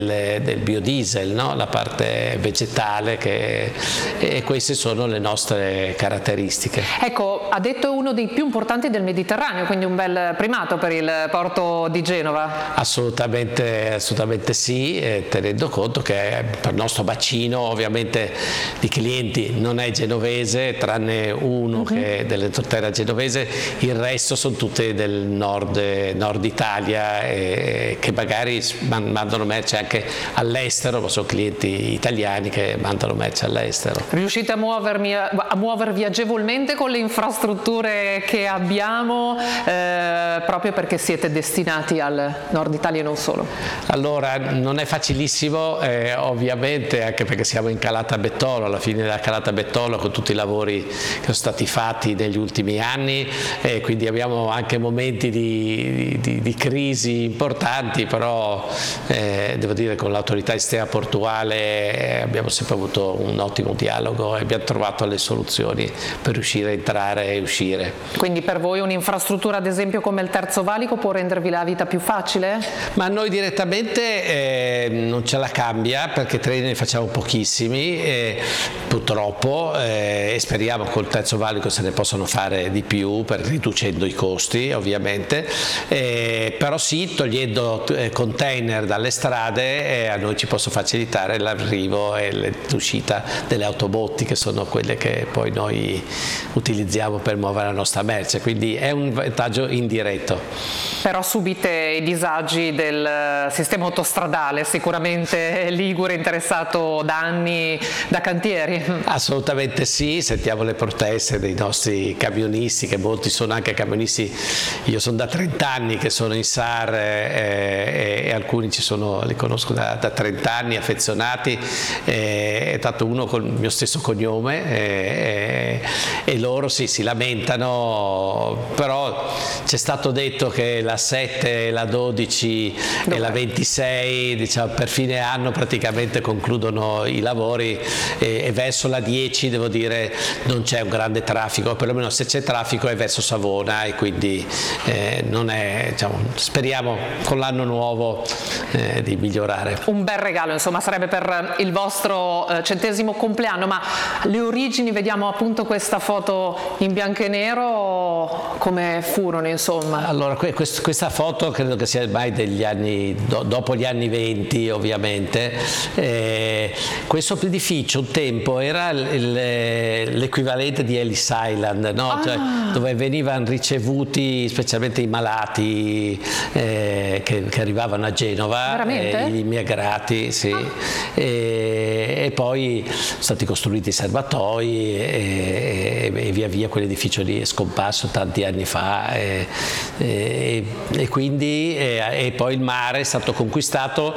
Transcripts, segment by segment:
del biodiesel, no? La parte vegetale, e queste sono le nostre caratteristiche. Ecco, ha detto è uno dei più importanti del Mediterraneo, quindi un bel primato per il porto di Genova. Assolutamente sì, tenendo conto che per il nostro bacino ovviamente di clienti non è genovese, tranne uno che è dell'entroterra genovese, il resto sono tutte del nord Italia, che magari mandano merce anche all'estero, ma sono clienti italiani che mandano merce all'estero. Riuscite a muovervi agevolmente con le infrastrutture che abbiamo, proprio perché siete destinati al nord Italia e non solo? Allora, non è facilissimo, ovviamente, anche perché siamo in Calata Bettolo, alla fine della Calata Bettolo, con tutti i lavori che sono stati fatti negli ultimi anni, quindi abbiamo anche momenti di crisi importanti, però devo dire con l'autorità estera portuale abbiamo sempre avuto un ottimo dialogo e abbiamo trovato le soluzioni per riuscire a entrare e uscire. Quindi per voi un'infrastruttura ad esempio come il Terzo Valico può rendervi la vita più facile? Ma noi direttamente non ce la cambia, perché treni ne facciamo pochissimi, purtroppo, e speriamo col Terzo Valico se ne possano fare di più, riducendo i costi ovviamente, però sì, togliendo container dalle strade a noi ci posso facilitare l'arrivo e l'uscita delle autobotti, che sono quelle che poi noi utilizziamo per muovere la nostra merce, quindi è un vantaggio indiretto. Però subite i disagi del sistema autostradale, sicuramente ligure, interessato da anni da cantieri. Assolutamente sì, sentiamo le proteste dei nostri camionisti, che molti sono anche camionisti, io sono da 30 anni che sono in SAR, e alcuni li conosco da 30 anni, affezionati, è stato uno con il mio stesso cognome, e loro sì, si lamentano, però c'è stato detto che la 7, la 12 e la 26, diciamo, per fine anno praticamente concludono i lavori, e verso la 10 devo dire non c'è un grande traffico, perlomeno se c'è traffico è verso Savona, e quindi non è, diciamo, speriamo con l'anno nuovo di migliorare. Un bel regalo, insomma, sarebbe per il vostro 100° compleanno. Ma le origini, vediamo appunto questa foto in bianco e nero, come furono, insomma? Allora, questa foto credo che sia ormai degli anni, dopo gli anni 20 ovviamente. Questo edificio un tempo era l'equivalente di Ellis Island, no? Cioè, dove venivano ricevuti specialmente i malati che arrivavano a Genova, gli immigrati, sì. E poi sono stati costruiti i serbatoi, e via via quell'edificio lì è scomparso tanti anni fa, e quindi poi il mare è stato conquistato,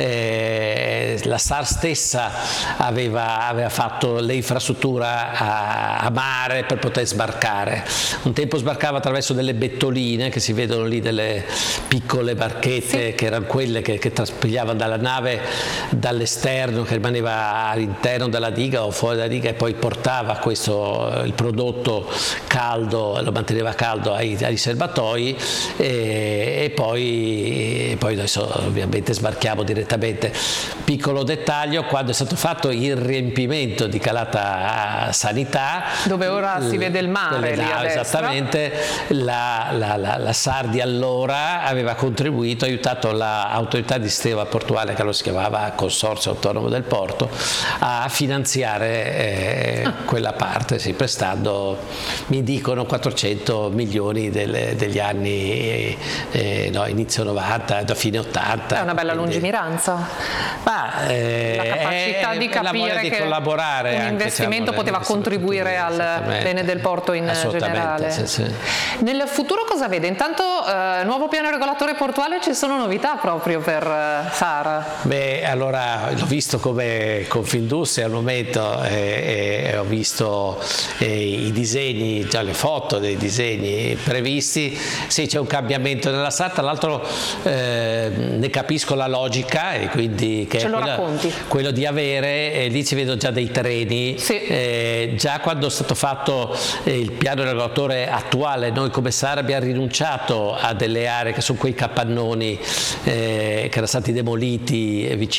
la SAR stessa aveva fatto le infrastrutture a mare per poter sbarcare. Un tempo sbarcava attraverso delle bettoline, che si vedono lì, delle piccole barchette, che erano quelle che traspigliavano dalla nave dall'esterno, che rimaneva all'interno della diga o fuori dalla diga, e poi portava il prodotto caldo, lo manteneva caldo ai serbatoi, e poi adesso ovviamente sbarchiamo direttamente. Piccolo dettaglio: quando è stato fatto il riempimento di Calata Sanità, dove ora si vede il mare lì a destra, esattamente, la SAR di allora aveva contribuito, ha aiutato l'autorità di sistema portuale, che lo si chiamava Consorzio Autonomo del Porto, a finanziare quella parte, sì, prestando, mi dicono, 400 milioni degli anni inizio 90, da fine 80. È una bella lungimiranza. La capacità di capire che collaborare un investimento poteva contribuire al bene del porto in generale. Sì. Nel futuro cosa vede? Intanto nuovo piano regolatore portuale, ci sono novità proprio per SAR? Beh, allora l'ho visto come Confindustria al momento, e ho visto i disegni, già le foto dei disegni previsti. Sì, c'è un cambiamento nella SAR, tra l'altro ne capisco la logica, e quindi che Ce è lo racconti? quello di avere, lì ci vedo già dei treni, Sì. già quando è stato fatto il piano regolatore attuale, noi come SAR abbiamo rinunciato a delle aree che sono quei capannoni che erano stati demoliti vicino